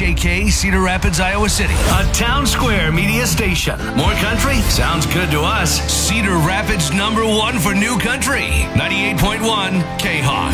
KHJK, Cedar Rapids, Iowa City. A Town Square media station. More country? Sounds good to us. Cedar Rapids #1 for new country. 98.1 K-Hawk.